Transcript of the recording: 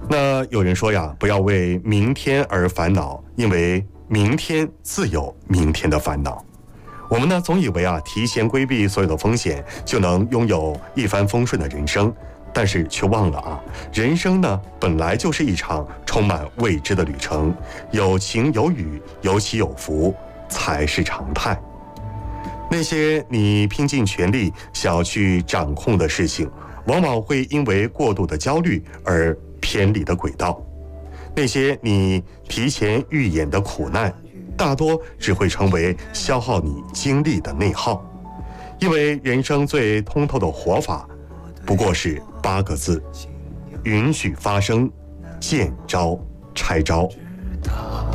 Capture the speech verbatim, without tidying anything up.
那有人说呀，不要为明天而烦恼，因为明天自有明天的烦恼。我们呢，总以为啊，提前规避所有的风险，就能拥有一帆风顺的人生，但是却忘了啊，人生呢，本来就是一场充满未知的旅程，有晴有雨，有起有伏，才是常态。那些你拼尽全力想要去掌控的事情，往往会因为过度的焦虑而偏离了轨道。那些你提前预演的苦难，大多只会成为消耗你精力的内耗。因为人生最通透的活法，不过是八个字：允许发生，见招拆招。